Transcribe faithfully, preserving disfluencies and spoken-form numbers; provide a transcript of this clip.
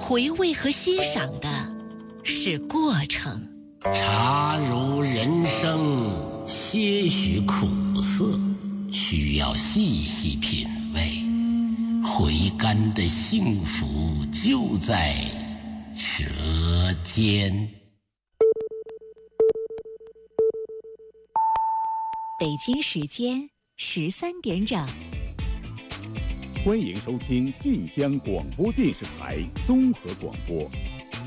回味和欣赏的是过程。 茶如人生些许苦涩，需要细细品味。回甘的幸福就在舌尖。 北京时间十三点整， 欢迎收听晋江广播电视台综合广播